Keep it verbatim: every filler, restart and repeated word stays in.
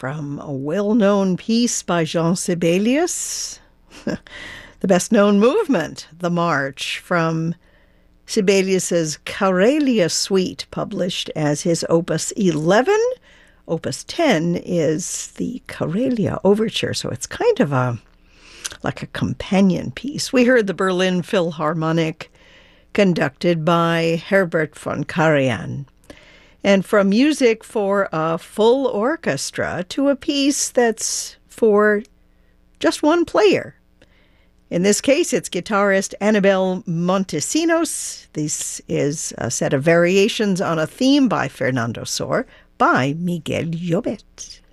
from a well-known piece by Jean Sibelius, the best-known movement, the March, from Sibelius's Karelia Suite, published as his Opus eleven. Opus ten is the Karelia Overture, so it's kind of a like a companion piece. We heard the Berlin Philharmonic, conducted by Herbert von Karajan. And from music for a full orchestra to a piece that's for just one player. In this case, it's guitarist Anabel Montesinos. This is a set of variations on a theme by Fernando Sor by Miguel Llobet.